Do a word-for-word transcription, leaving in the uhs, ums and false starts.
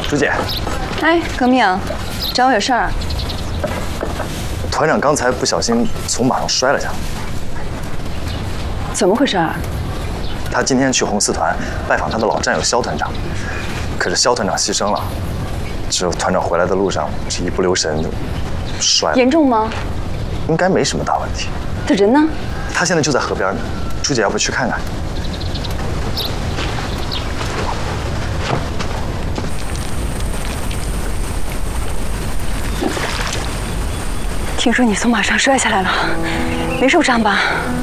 朱姐， 哎，革命，找我有事儿？ 团长刚才不小心从马上摔了下来。 怎么回事啊？ 他今天去红四团拜访他的老战友肖团长，可是肖团长牺牲了，只有团长回来的路上是一不留神就摔了。 严重吗？ 应该没什么大问题。 他人呢？ 他现在就在河边呢。朱姐，要不去看看？ 听说你从马上摔下来了，没受伤吧？